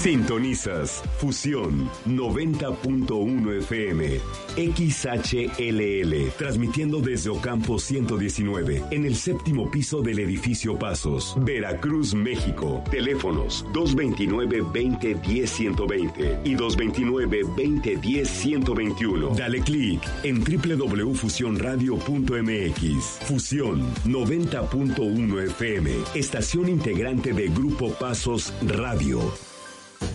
Sintonizas Fusión 90.1 FM XHLL, transmitiendo desde Ocampo 119, en el séptimo piso del edificio Pasos, Veracruz, México. Teléfonos 229-2010-120 y 229-2010-121. Dale clic en www.fusionradio.mx. Fusión 90.1 FM, estación integrante de Grupo Pasos Radio.